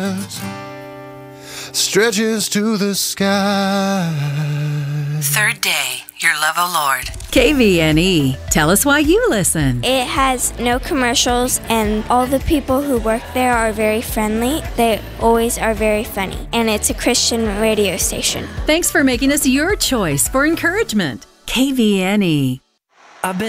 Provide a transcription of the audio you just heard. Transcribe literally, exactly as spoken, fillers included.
stretches to the sky. Third Day, Your Love, O Lord. K V N E. Tell us why you listen. It has no commercials, and all the people who work there are very friendly. They always are very funny, and it's a Christian radio station. Thanks for making us your choice for encouragement. K V N E. I've been